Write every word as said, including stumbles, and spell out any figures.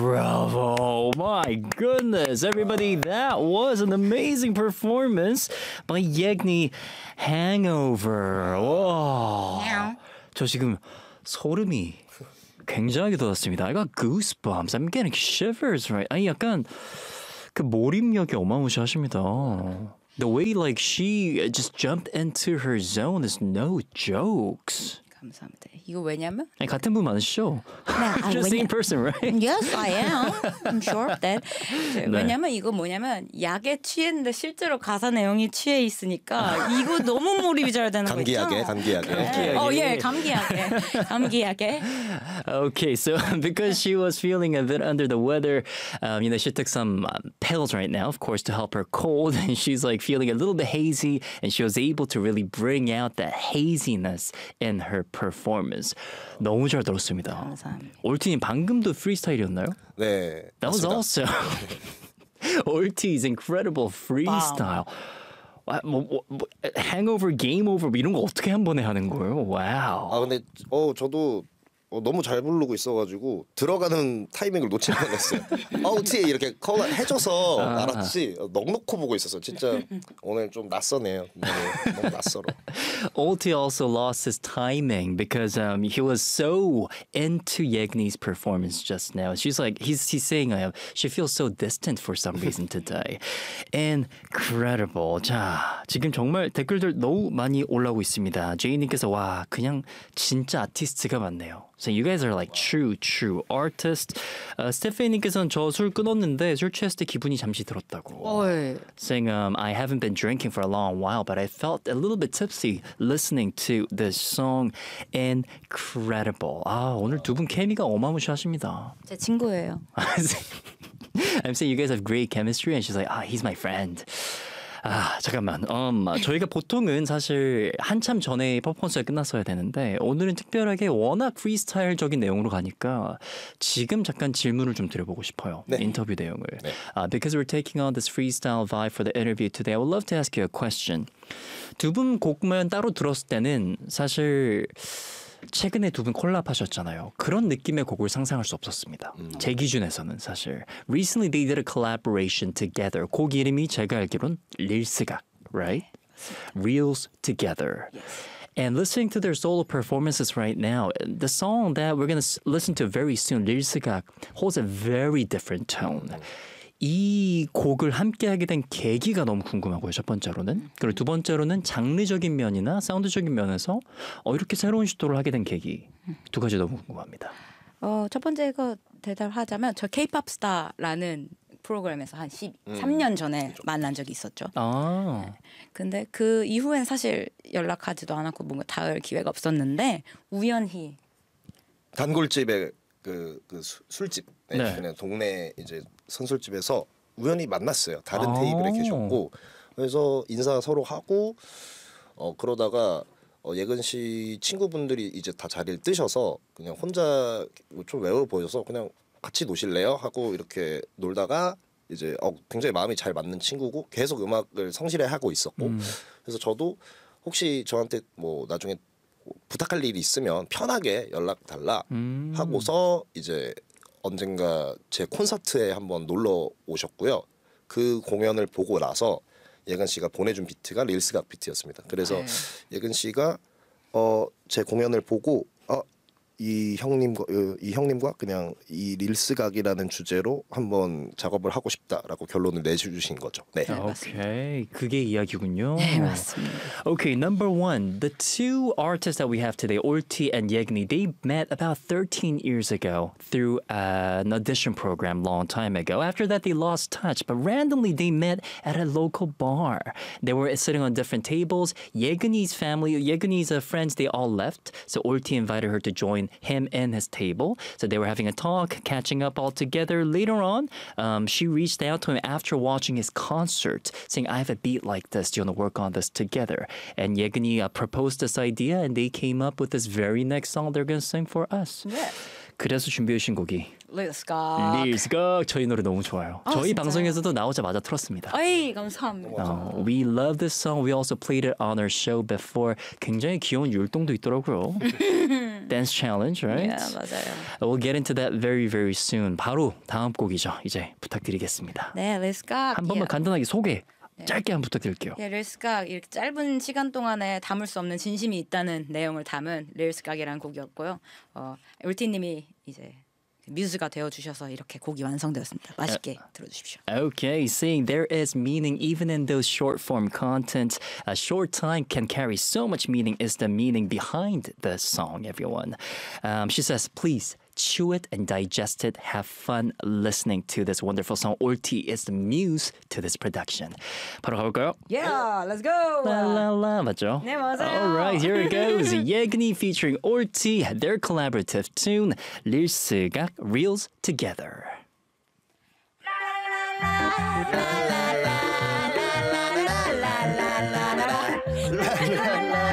Bravo. My goodness. Everybody, that was an amazing performance by Yegni. Hangover. 와. 저 지금 소름이 굉장히 돋았습니다. I got goosebumps. I'm getting shivers, right? 아니 약간 그 몰입력이 어마무시하십니다. The way like she just jumped into her zone is no jokes. 감사합니다. 이거 왜냐면 아니, 같은 분 많으시죠? 네, 아, Just 왜냐- same person, right? Yes, I am. I'm sure of that. 네. 왜냐면 이거 뭐냐면 약에 취했는데 실제로 가사 내용이 취해 있으니까 이거 너무 몰입이 잘 되는 거 있죠? 감기약에 감기약에. 네. 어, 예, 감기약에. 감기약에. Okay, so because she was feeling a bit under the weather, um, you know, she took some um, pills right now, of course, to help her cold, and she's like feeling a little bit hazy, and she was able to really bring out that haziness in her performance. 너무 잘 들었습니다. 감사합니다. 올티님 방금도 프리스타일이었나요? 네. That was 맞습니다. also Orti's incredible freestyle. 와, 뭐, 뭐, 뭐, hangover, game over 뭐 이런 거 어떻게 한 번에 하는 거예요? 와우. 아 근데 어 저도 어, 너무 잘 부르고 있어가지고 들어가는 타이밍을 놓칠 뻔했어요. 어우티 이렇게 컬러 해줘서 아. 알았지. 어, 넉넉히 보고 있었어. 진짜 오늘 좀 낯서네요. 너무, 너무 낯설어. Ulti also lost his timing because um, he was so into Yegni's performance just now. She's like, he's he's saying, uh, she feels so distant for some reason today. Incredible. 자, 지금 정말 댓글들 너무 많이 올라오고 있습니다. 제이님께서 와, 그냥 진짜 아티스트가 많네요. So you guys are like true, true artists. Uh, 스테페니께서는 저 술 끊었는데 술 취했을 때 기분이 잠시 들었다고. 어이. Saying, um, I haven't been drinking for a long while, but I felt a little bit tipsy listening to this song. Incredible. 아, 오늘 두 분 케미가 어마무시하십니다. 제 친구예요. I'm saying you guys have great chemistry, and she's like, ah, he's my friend. 아, 잠깐만. 음, 저희가 보통은 사실 한참 전에 퍼포먼스가 끝났어야 되는데 오늘은 특별하게 워낙 프리스타일적인 내용으로 가니까 지금 잠깐 질문을 좀 드려보고 싶어요. 네. 인터뷰 내용을. 네. Uh, because we're taking on this freestyle vibe for the interview today, I would love to ask you a question. 두 분 곡만 따로 들었을 때는 사실 최근에 두 분 콜라보하셨잖아요. 그런 느낌의 곡을 상상할 수 없었습니다. 음. 제 기준에서는 사실. Recently they did a collaboration together. 곡 이름이 제가 알기론 릴스각, right? Reels Together. And listening to their solo performances right now, the song that we're going to listen to very soon, 릴스각, holds a very different tone. 이 곡을 함께하게 된 계기가 너무 궁금하고요. 첫 번째로는. 그리고 두 번째로는 장르적인 면이나 사운드적인 면에서 어, 이렇게 새로운 시도를 하게 된 계기. 두 가지 너무 궁금합니다. 어, 첫 번째 거 대답하자면 저 K-팝 스타라는 프로그램에서 한 십삼 년 전에 만난 적이 있었죠. 아, 근데 그 이후엔 사실 연락하지도 않았고 뭔가 닿을 기회가 없었는데 우연히 단골집에 그, 그 수- 술집 네. 네. 그냥 동네 이제 선술집에서 우연히 만났어요. 다른 아. 테이블에 계셨고 그래서 인사 서로 하고 어 그러다가 어, 예근 씨 친구분들이 이제 다 자리를 뜨셔서 그냥 혼자 좀 외로워 보여서 그냥 같이 노실래요? 하고 이렇게 놀다가 이제 어, 굉장히 마음이 잘 맞는 친구고 계속 음악을 성실히 하고 있었고 음. 그래서 저도 혹시 저한테 뭐 나중에 부탁할 일이 있으면 편하게 연락 달라 음. 하고서 이제 언젠가 제 콘서트에 한번 놀러 오셨고요. 그 공연을 보고 나서 예근 씨가 보내준 비트가 릴스각 비트였습니다. 그래서 네. 예근 씨가 어, 제 공연을 보고 어, 이 형님과 어, 이 형님과 그냥 이 릴스각이라는 주제로 한번 작업을 하고 싶다라고 결론을 내주신 거죠. 네. 오케이. 그게 이야기군요. 네, 맞습니다. Okay, number one, the two artists that we have today, Orti and Yegni, they met about thirteen years ago through uh, an audition program long time ago. After that, they lost touch, but randomly they met at a local bar. They were sitting on different tables. Yegni's family, Yegni's uh, friends, they all left, so Orti invited her to join him and his table. So they were having a talk, catching up all together. Later on, um, she reached out to him after watching his concert, saying, I have a beat like this. Do you want to work on this together? And Yegni uh, proposed this idea, and they came up with this very next song they're going to sing for us. 네. 그래서 준비해 주신 곡이 Let's go. 릴스가 저희 노래 너무 좋아요. 아, 저희 진짜요? 방송에서도 나오자마자 틀었습니다. 어이, 감사합니다. 어, we love this song. We also played it on our show before. 굉장히 귀여운 율동도 있더라고요. dance challenge, right? Yeah, 맞아요. We'll get into that very, very soon. 바로 다음 곡이죠. 이제 부탁드리겠습니다. 네, 렛츠가 한 번만 간단하게 소개 짧게 한번 부탁드릴게요. 예, 릴스각 이렇게 짧은 시간 동안에 담을 수 없는 진심이 있다는 내용을 담은 릴스각이라는 곡이었고요. 어, 울티님이 이제 뮤즈가 되어 주셔서 이렇게 곡이 완성되었습니다. 맛있게 들어주십시오. Okay, seeing there is meaning even in those short form content. A short time can carry so much meaning is the meaning behind the song, everyone. Um, she says, please chew it and digest it. Have fun listening to this wonderful song. Ulti is the muse to this production. 바로 가볼까요? Yeah, let's go. La la la, 맞죠? 네, 맞아요. All right, here it goes. Yegni featuring Ulti, their collaborative tune, 릴스각, Reels Together. La, la, la, la, la.